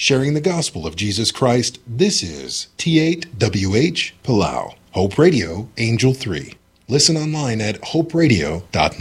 sharing the gospel of Jesus Christ. This is T8WH Palau, Hope Radio, Angel 3. Listen online at hoperadio.net.